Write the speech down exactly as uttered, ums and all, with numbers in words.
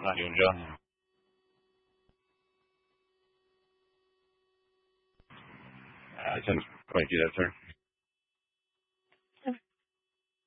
Not you, John. I can quite do that, sir.